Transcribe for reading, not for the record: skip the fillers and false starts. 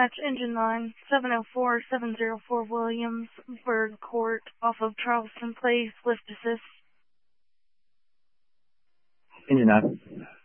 Dispatch Engine 9, 704 Williamsburg Court, off of Charleston Place, lift assist. Engine 9.